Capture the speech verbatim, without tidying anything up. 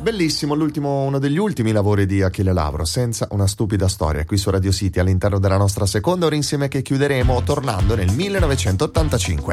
Bellissimo, l'ultimo, uno degli ultimi lavori di Achille Lauro, Senza una stupida storia, qui su Radio City all'interno della nostra seconda ora insieme che chiuderemo tornando nel millenovecentottantacinque.